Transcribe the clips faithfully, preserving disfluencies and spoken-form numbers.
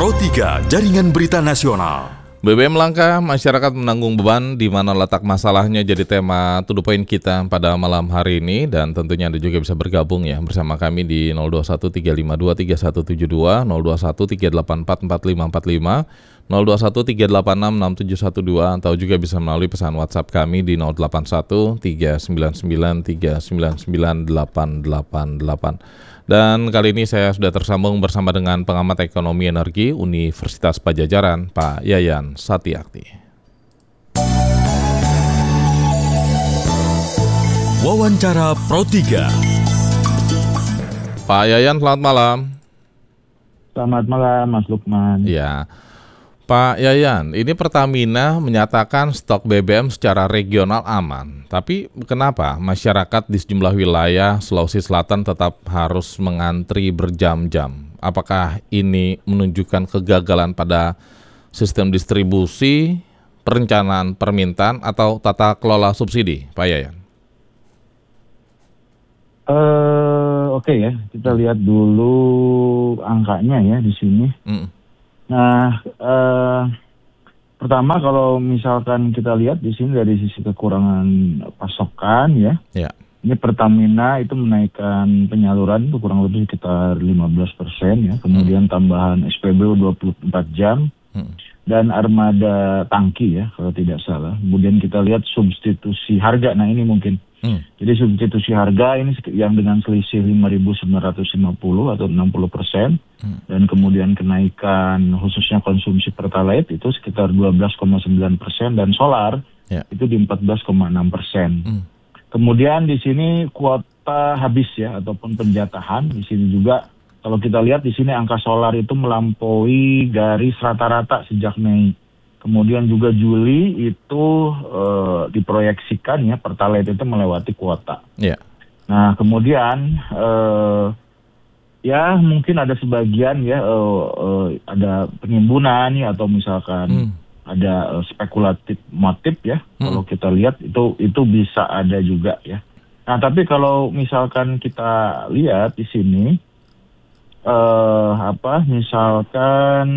Pro tiga, Jaringan Berita Nasional. B B M langka, masyarakat menanggung beban, di mana letak masalahnya jadi tema to the point kita pada malam hari ini. Dan tentunya Anda juga bisa bergabung ya bersama kami di nol dua satu tiga lima dua tiga satu tujuh dua, nol dua satu tiga delapan empat empat lima empat lima, nol dua satu tiga delapan enam enam tujuh satu dua, atau juga bisa melalui pesan WhatsApp kami di nol delapan satu tiga sembilan sembilan tiga sembilan sembilan delapan delapan delapan. Dan kali ini saya sudah tersambung bersama dengan pengamat ekonomi energi Universitas Padjadjaran, Pak Yayan Satyakti. Wawancara Pro tiga. Pak Yayan, selamat malam. Selamat malam, Mas Lukman. Ya, Pak Yayan, ini Pertamina menyatakan stok B B M secara regional aman. Tapi kenapa masyarakat di sejumlah wilayah Sulawesi Selatan tetap harus mengantri berjam-jam? Apakah ini menunjukkan kegagalan pada sistem distribusi, perencanaan permintaan, atau tata kelola subsidi, Pak Yayan? Uh, Oke okay ya, kita lihat dulu angkanya ya di sini. Mm. Nah, uh, pertama kalau misalkan kita lihat di sini dari sisi kekurangan pasokan ya, yeah. Ini Pertamina itu menaikkan penyaluran itu kurang lebih sekitar lima belas persen ya, kemudian mm. tambahan S P B U dua puluh empat jam mm. dan armada tangki ya kalau tidak salah. Kemudian kita lihat substitusi harga, nah ini mungkin. Hmm. Jadi substitusi harga ini yang dengan selisih lima ribu sembilan ratus lima puluh atau enam puluh persen hmm. dan kemudian kenaikan khususnya konsumsi Pertalite itu sekitar dua belas koma sembilan persen dan solar yeah. itu di empat belas koma enam persen. Hmm. Kemudian di sini kuota habis ya ataupun penjatahan di sini juga kalau kita lihat di sini angka solar itu melampaui garis rata-rata sejak Mei. Kemudian juga Juli itu uh, diproyeksikan ya Pertalite itu melewati kuota. Yeah. Nah kemudian uh, ya mungkin ada sebagian ya uh, uh, ada penimbunan ya atau misalkan hmm. ada uh, spekulatif motif ya. Hmm. Kalau kita lihat itu itu bisa ada juga ya. Nah tapi kalau misalkan kita lihat di sini uh, apa misalkan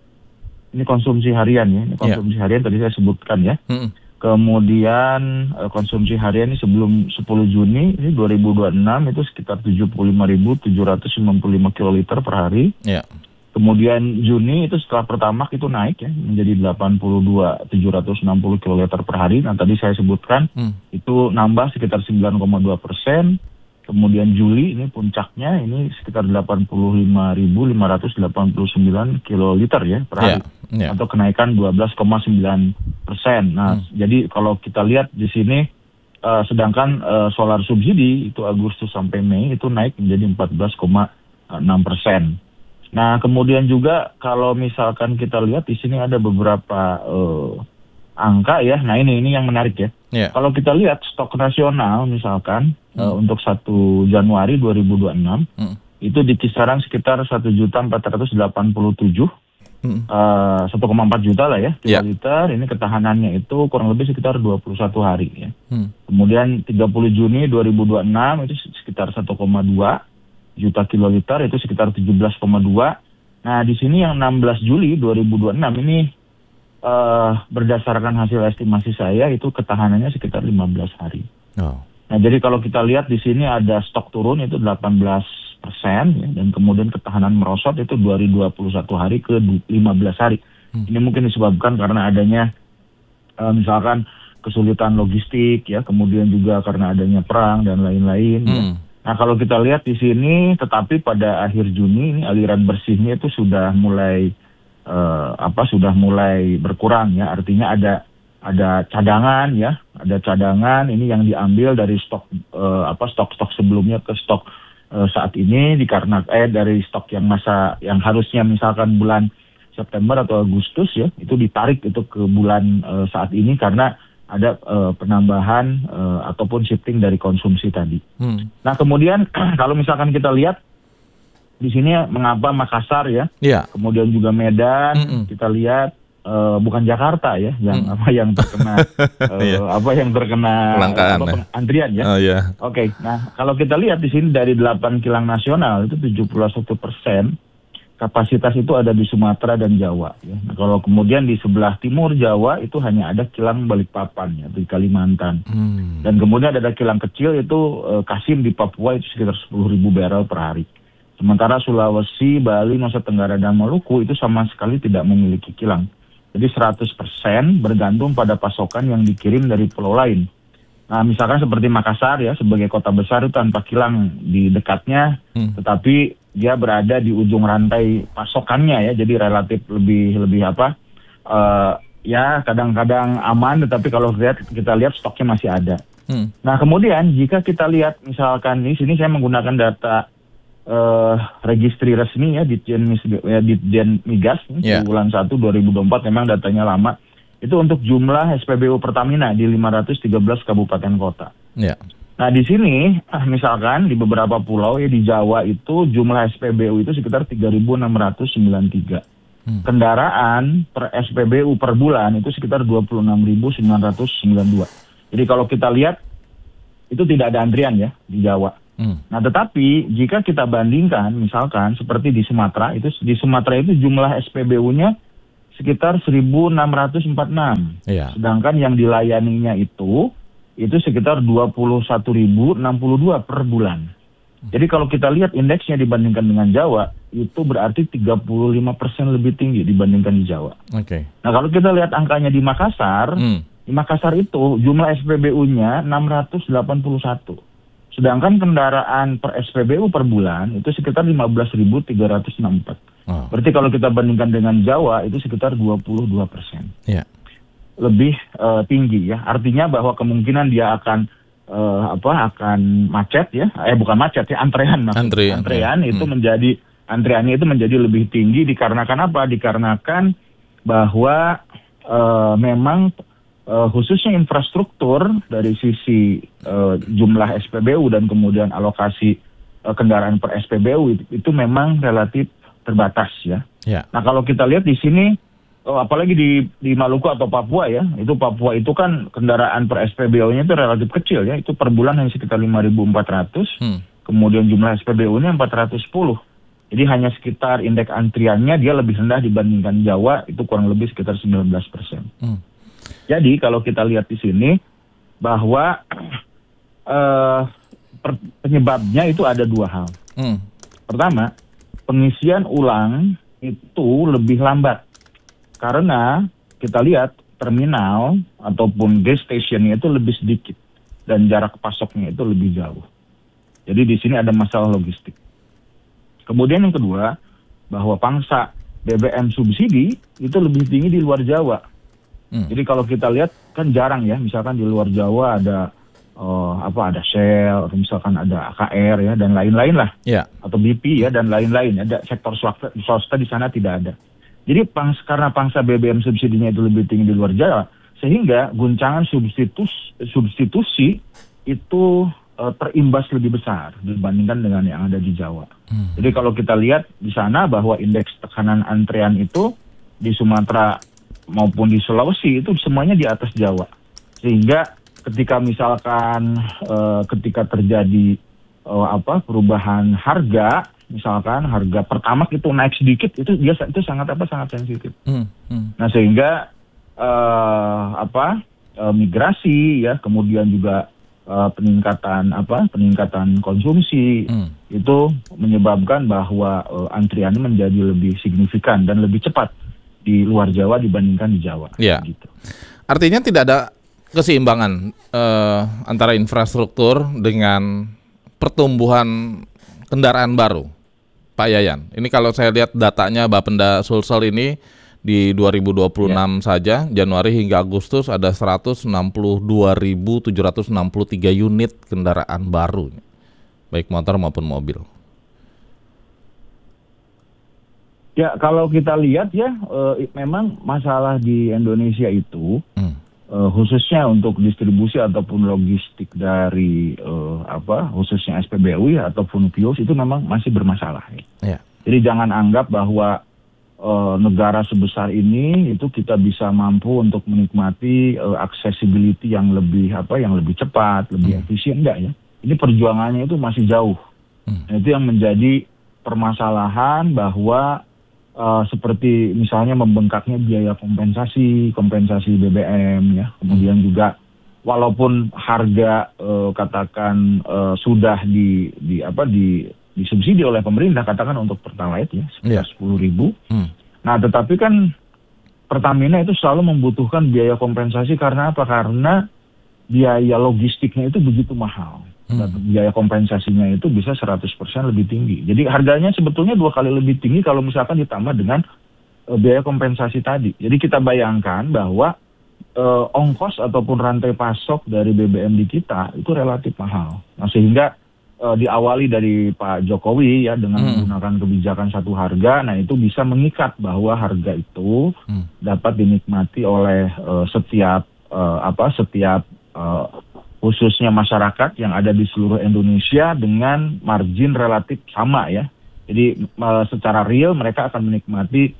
ini konsumsi harian ya, ini konsumsi yeah. harian tadi saya sebutkan ya. Mm-hmm. Kemudian konsumsi harian ini sebelum sepuluh Juni ini dua ribu dua puluh enam itu sekitar tujuh puluh lima ribu tujuh ratus sembilan puluh lima kiloliter per hari. Yeah. Kemudian Juni itu setelah Pertamax itu naik ya menjadi delapan puluh dua ribu tujuh ratus enam puluh kiloliter per hari. Nah tadi saya sebutkan mm. itu nambah sekitar sembilan koma dua persen. Kemudian Juli ini puncaknya ini sekitar delapan puluh lima ribu lima ratus delapan puluh sembilan kiloliter ya per hari. Yeah, yeah. Atau kenaikan dua belas koma sembilan persen. Nah, hmm. jadi kalau kita lihat di sini uh, sedangkan uh, solar subsidi itu Agustus sampai Mei itu naik menjadi empat belas koma enam persen. Nah, kemudian juga kalau misalkan kita lihat di sini ada beberapa uh, angka ya. Nah, ini ini yang menarik ya. Yeah. Kalau kita lihat stok nasional misalkan hmm. uh, untuk satu Januari dua ribu dua puluh enam hmm. itu di kisaran sekitar satu juta empat ratus delapan puluh tujuh. Hmm. Uh, satu koma empat juta lah ya kiloliter. Yeah. Ini ketahanannya itu kurang lebih sekitar dua puluh satu hari ya. Hmm. Kemudian tiga puluh Juni dua ribu dua puluh enam itu sekitar satu koma dua juta kiloliter, itu sekitar tujuh belas koma dua. Nah, di sini yang enam belas Juli dua ribu dua puluh enam ini uh, berdasarkan hasil estimasi saya itu ketahanannya sekitar lima belas hari. Oh. Nah, jadi kalau kita lihat di sini ada stok turun itu delapan belas persen ya, dan kemudian ketahanan merosot itu dari dua puluh satu hari ke lima belas hari. Hmm. Ini mungkin disebabkan karena adanya uh, misalkan kesulitan logistik ya, kemudian juga karena adanya perang dan lain-lain. Hmm. Ya. Nah, kalau kita lihat di sini tetapi pada akhir Juni ini aliran bersihnya itu sudah mulai uh, apa sudah mulai berkurang ya. Artinya ada ada cadangan ya, ada cadangan ini yang diambil dari stok uh, apa stok-stok sebelumnya ke stok saat ini dikarenakan eh dari stok yang masa yang harusnya misalkan bulan September atau Agustus ya itu ditarik itu ke bulan uh, saat ini karena ada uh, penambahan uh, ataupun shifting dari konsumsi tadi. Hmm. Nah kemudian kalau misalkan kita lihat di sini mengapa Makassar ya, yeah. kemudian juga Medan Mm-mm. kita lihat Uh, bukan Jakarta ya yang hmm. apa yang terkena uh, yeah. apa yang terkena apa, ya. antrian ya. Oh, yeah. Oke, okay. Nah kalau kita lihat di sini dari delapan kilang nasional itu tujuh puluh satu persen kapasitas itu ada di Sumatera dan Jawa. Ya. Nah, kalau kemudian di sebelah timur Jawa itu hanya ada kilang Balikpapan ya, di Kalimantan. Hmm. Dan kemudian ada kilang kecil itu uh, Kasim di Papua itu sekitar sepuluh ribu barel per hari. Sementara Sulawesi, Bali, Nusa Tenggara dan Maluku itu sama sekali tidak memiliki kilang. Jadi seratus persen bergantung pada pasokan yang dikirim dari pulau lain. Nah, misalkan seperti Makassar ya, sebagai kota besar itu tanpa kilang di dekatnya, hmm. tetapi dia berada di ujung rantai pasokannya ya, jadi relatif lebih lebih apa? Uh, ya kadang-kadang aman, tetapi kalau lihat kita lihat stoknya masih ada. Hmm. Nah, kemudian jika kita lihat misalkan di sini saya menggunakan data Uh, registri resmi ya di Ditjen Migas yeah. di bulan satu dua ribu dua puluh empat, memang datanya lama. Itu untuk jumlah S P B U Pertamina di lima ratus tiga belas kabupaten kota. Yeah. Nah di sini ah, misalkan di beberapa pulau ya di Jawa itu jumlah S P B U itu sekitar tiga ribu enam ratus sembilan puluh tiga. Hmm. Kendaraan per S P B U per bulan itu sekitar dua puluh enam ribu sembilan ratus sembilan puluh dua. Jadi kalau kita lihat itu tidak ada antrian ya di Jawa. Hmm. Nah, tetapi jika kita bandingkan, misalkan seperti di Sumatera, itu di Sumatera itu jumlah S P B U-nya sekitar seribu enam ratus empat puluh enam. Yeah. Sedangkan yang dilayaninya itu, itu sekitar dua puluh satu ribu enam puluh dua per bulan. Hmm. Jadi kalau kita lihat indeksnya dibandingkan dengan Jawa, itu berarti tiga puluh lima persen lebih tinggi dibandingkan di Jawa. Oke. Okay. Nah, kalau kita lihat angkanya di Makassar, hmm. di Makassar itu jumlah S P B U-nya enam ratus delapan puluh satu. Sedangkan kendaraan per S P B U per bulan itu sekitar lima belas ribu tiga ratus enam puluh empat. Oh. Berarti kalau kita bandingkan dengan Jawa itu sekitar dua puluh dua persen. Yeah. Lebih uh, tinggi ya. Artinya bahwa kemungkinan dia akan uh, apa akan macet ya. Eh bukan macet ya, antrean. Antrean, antrean ya. itu hmm. menjadi antreannya itu menjadi lebih tinggi dikarenakan apa? Dikarenakan bahwa uh, memang Uh, khususnya infrastruktur dari sisi uh, jumlah S P B U dan kemudian alokasi uh, kendaraan per S P B U itu, itu memang relatif terbatas ya. Yeah. Nah kalau kita lihat di sini, uh, apalagi di di Maluku atau Papua ya, itu Papua itu kan kendaraan per S P B U-nya itu relatif kecil ya, itu per bulan hanya sekitar lima ribu empat ratus, hmm. kemudian jumlah S P B U-nya empat ratus sepuluh. Jadi hanya sekitar indeks antriannya dia lebih rendah dibandingkan Jawa, itu kurang lebih sekitar sembilan belas persen. Hmm. Jadi kalau kita lihat di sini bahwa uh, per, penyebabnya itu ada dua hal. Hmm. Pertama, pengisian ulang itu lebih lambat karena kita lihat terminal ataupun gas stationnya itu lebih sedikit dan jarak pasoknya itu lebih jauh. Jadi di sini ada masalah logistik. Kemudian yang kedua, bahwa pangsa B B M subsidi itu lebih tinggi di luar Jawa. Hmm. Jadi kalau kita lihat kan jarang ya, misalkan di luar Jawa ada uh, apa ada Shell atau misalkan ada A K R ya dan lain-lain lah, yeah. atau B P ya dan lain-lain. Ada sektor swasta, swasta di sana tidak ada. Jadi pangs, karena pangsa B B M subsidinya itu lebih tinggi di luar Jawa, sehingga guncangan substitus, substitusi itu uh, terimbas lebih besar dibandingkan dengan yang ada di Jawa. Hmm. Jadi kalau kita lihat di sana bahwa indeks tekanan antrean itu di Sumatera maupun di Sulawesi itu semuanya di atas Jawa, sehingga ketika misalkan uh, ketika terjadi uh, apa perubahan harga, misalkan harga Pertamax itu naik sedikit, itu biasa itu sangat apa sangat sensitif. Hmm, hmm. Nah sehingga uh, apa uh, migrasi ya, kemudian juga uh, peningkatan apa peningkatan konsumsi hmm. itu menyebabkan bahwa uh, antriannya menjadi lebih signifikan dan lebih cepat di luar Jawa dibandingkan di Jawa. Ya. Gitu. Artinya tidak ada keseimbangan eh, antara infrastruktur dengan pertumbuhan kendaraan baru, Pak Yayan. Ini kalau saya lihat datanya Bapenda Sulsel ini di dua ribu dua puluh enam ya. saja, Januari hingga Agustus ada seratus enam puluh dua ribu tujuh ratus enam puluh tiga unit kendaraan baru, baik motor maupun mobil. Ya kalau kita lihat ya e, memang masalah di Indonesia itu hmm. e, khususnya untuk distribusi ataupun logistik dari e, apa khususnya S P B U ya ataupun kios itu memang masih bermasalah. Ya. Ya. Jadi jangan anggap bahwa e, negara sebesar ini itu kita bisa mampu untuk menikmati e, accessibility yang lebih apa yang lebih cepat, lebih hmm. efisien, enggak ya. Ini perjuangannya itu masih jauh. Hmm. Nah, itu yang menjadi permasalahan bahwa uh, seperti misalnya membengkaknya biaya kompensasi, kompensasi B B M ya. Kemudian juga walaupun harga uh, katakan uh, sudah di di apa di disubsidi oleh pemerintah katakan untuk Pertalite ya sekitar sepuluh ribu. Hmm. Nah, tetapi kan Pertamina itu selalu membutuhkan biaya kompensasi karena apa? Karena biaya logistiknya itu begitu mahal. Dan biaya kompensasinya itu bisa seratus persen lebih tinggi. Jadi harganya sebetulnya dua kali lebih tinggi kalau misalkan ditambah dengan uh, biaya kompensasi tadi. Jadi kita bayangkan bahwa uh, ongkos ataupun rantai pasok dari B B M di kita itu relatif mahal. Nah, sehingga uh, diawali dari Pak Jokowi ya dengan hmm. menggunakan kebijakan satu harga, nah itu bisa mengikat bahwa harga itu hmm. dapat dinikmati oleh uh, setiap uh, apa setiap uh, khususnya masyarakat yang ada di seluruh Indonesia dengan margin relatif sama ya. Jadi uh, secara real mereka akan menikmati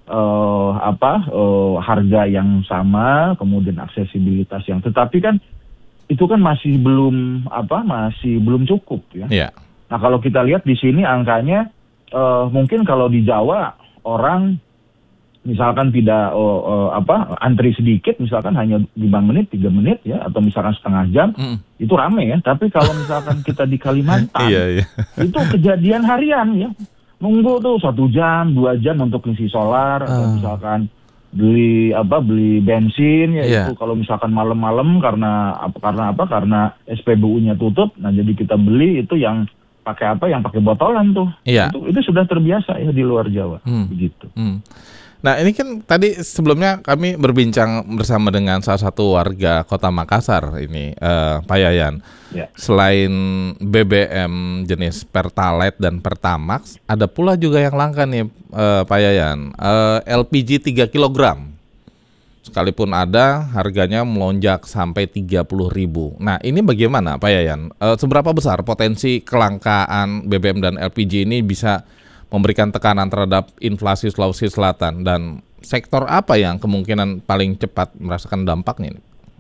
uh, apa uh, harga yang sama, kemudian aksesibilitas yang. Tetapi kan itu kan masih belum apa masih belum cukup ya. Yeah. Nah, kalau kita lihat di sini angkanya uh, mungkin kalau di Jawa orang misalkan tidak oh, oh, apa antri sedikit, misalkan hanya lima menit, tiga menit ya, atau misalkan setengah jam, mm. itu rame ya. Tapi kalau misalkan kita di Kalimantan, iya, iya. itu kejadian harian ya, nunggu tuh satu jam, dua jam untuk ngisi solar, uh. atau misalkan beli apa beli bensin ya yeah. itu kalau misalkan malam-malam karena apa karena apa karena S P B U-nya tutup, nah jadi kita beli itu yang pakai apa yang pakai botolan tuh, yeah. itu itu sudah terbiasa ya di luar Jawa, mm. begitu. Mm. Nah, ini kan tadi sebelumnya kami berbincang bersama dengan salah satu warga Kota Makassar ini, uh, Pak Yayan. Ya. Selain B B M jenis Pertalite dan Pertamax, ada pula juga yang langka nih, uh, Pak Yayan, uh, L P G tiga kilogram. Sekalipun ada, harganya melonjak sampai tiga puluh ribu. Nah, ini bagaimana Pak Yayan? Uh, seberapa besar potensi kelangkaan B B M dan L P G ini bisa memberikan tekanan terhadap inflasi Sulawesi Selatan, dan sektor apa yang kemungkinan paling cepat merasakan dampaknya?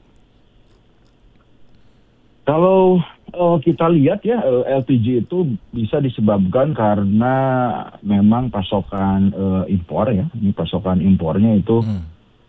Kalau uh, kita lihat ya uh, L P G itu bisa disebabkan karena memang pasokan uh, impor ya, ini pasokan impornya itu hmm.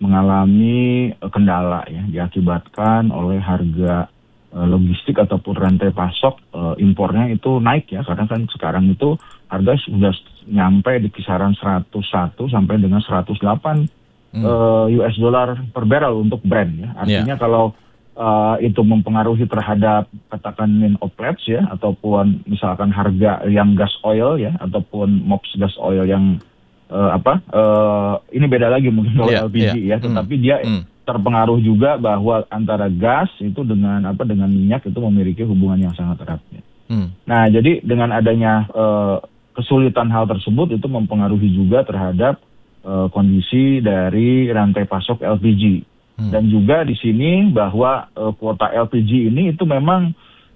mengalami uh, kendala ya, diakibatkan oleh harga uh, logistik ataupun rantai pasok uh, impornya itu naik ya, karena kan sekarang itu harga sudah nyampe di kisaran seratus satu sampai dengan seratus delapan hmm. uh, U S dollar per barrel untuk Brent ya. Artinya yeah. kalau uh, itu mempengaruhi terhadap katakan min outlets ya, ataupun misalkan harga yang gas oil ya, ataupun M O P S gas oil yang uh, apa uh, ini beda lagi mungkin kalau yeah, L P G yeah. ya, tetapi hmm. dia hmm. terpengaruh juga bahwa antara gas itu dengan apa dengan minyak itu memiliki hubungan yang sangat erat ya. Hmm. Nah, jadi dengan adanya uh, kesulitan hal tersebut itu mempengaruhi juga terhadap uh, kondisi dari rantai pasok L P G. Hmm. Dan juga di sini bahwa uh, kuota L P G ini itu memang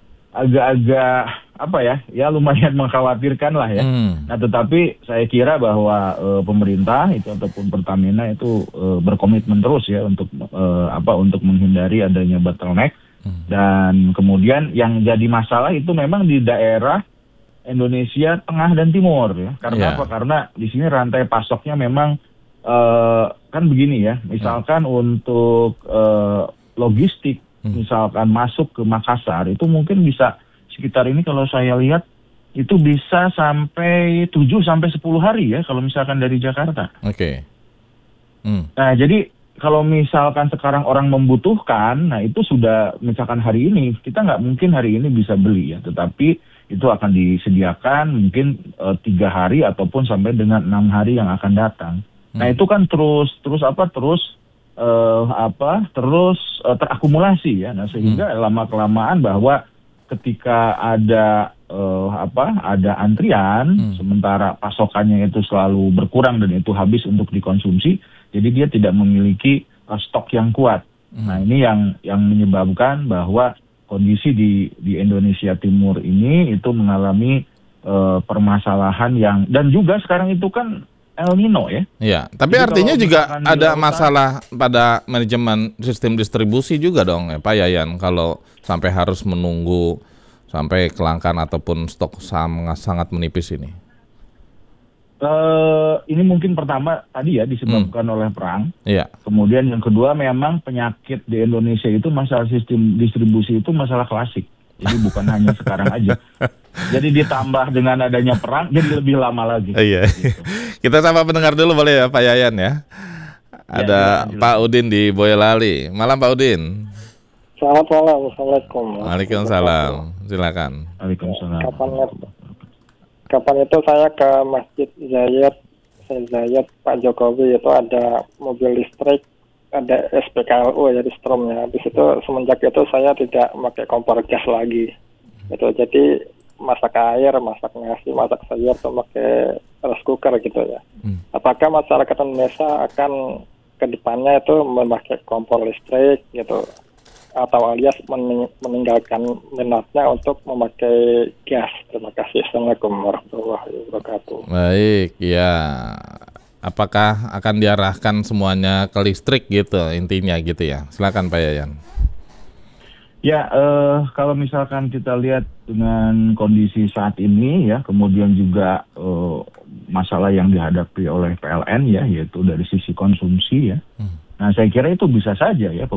agak-agak apa ya, ya lumayan mengkhawatirkan lah ya. Hmm. Nah, tetapi saya kira bahwa uh, pemerintah itu ataupun Pertamina itu uh, berkomitmen terus ya untuk uh, apa untuk menghindari adanya bottleneck. Hmm. Dan kemudian yang jadi masalah itu memang di daerah Indonesia Tengah dan Timur ya. Karena yeah. apa? Karena di sini rantai pasoknya memang uh, kan begini ya. Misalkan yeah. untuk uh, logistik, hmm. misalkan masuk ke Makassar itu mungkin bisa sekitar ini kalau saya lihat itu bisa sampai tujuh sampai sepuluh hari ya kalau misalkan dari Jakarta. Oke. Okay. Hmm. Nah, jadi kalau misalkan sekarang orang membutuhkan, nah itu sudah misalkan hari ini kita nggak mungkin hari ini bisa beli ya, tetapi itu akan disediakan mungkin uh, tiga hari ataupun sampai dengan enam hari yang akan datang. Hmm. Nah itu kan terus terus apa terus uh, apa terus uh, terakumulasi ya. Nah sehingga hmm. lama kelamaan bahwa ketika ada uh, apa ada antrian, hmm. sementara pasokannya itu selalu berkurang dan itu habis untuk dikonsumsi, jadi dia tidak memiliki uh, stok yang kuat. Hmm. Nah ini yang yang menyebabkan bahwa kondisi di di Indonesia Timur ini itu mengalami uh, permasalahan yang, dan juga sekarang itu kan El Nino ya. Iya, tapi jadi artinya juga ada masalah pada manajemen sistem distribusi juga dong ya Pak Yayan, kalau sampai harus menunggu sampai kelangkaan ataupun stok sangat sangat menipis ini. Uh, ini mungkin pertama tadi ya disebabkan hmm. oleh perang. Iya. Kemudian yang kedua memang penyakit di Indonesia itu masalah sistem distribusi itu masalah klasik. Jadi bukan hanya sekarang aja. Jadi ditambah dengan adanya perang jadi lebih lama lagi. Iya. Gitu. Kita sama pendengar dulu boleh ya Pak Yayan ya. Ada ya, ya, Pak Udin di Boyolali. Malam Pak Udin. Selamat malam. Assalamualaikum. Waalaikumsalam. Silakan. Waalaikumsalam. Kapan Kapan itu saya ke Masjid Zayed, Zayed Pak Jokowi itu ada mobil listrik, ada S P K L U jadi stromnya. Habis itu semenjak itu saya tidak memakai kompor gas lagi. Itu jadi masak air, masak nasi, masak sayur tuh pakai rice cooker gitu ya. Hmm. Apakah masyarakat Indonesia akan kedepannya itu memakai kompor listrik gitu? Atau alias mening- meninggalkan minatnya untuk memakai gas. Terima kasih. Assalamualaikum warahmatullahi wabarakatuh. Baik, ya. Apakah akan diarahkan semuanya ke listrik gitu intinya gitu ya? Silakan Pak Yayan. Ya, eh, kalau misalkan kita lihat dengan kondisi saat ini ya, kemudian juga eh, masalah yang dihadapi oleh P L N ya, yaitu dari sisi konsumsi ya. Hmm. Nah, saya kira itu bisa saja ya